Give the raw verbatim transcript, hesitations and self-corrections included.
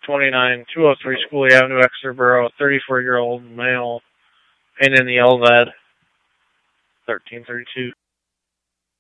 twenty-nine two oh three Schooley Avenue, Exeter Borough, thirty-four-year-old male, and in the L V A D, thirteen thirty-two.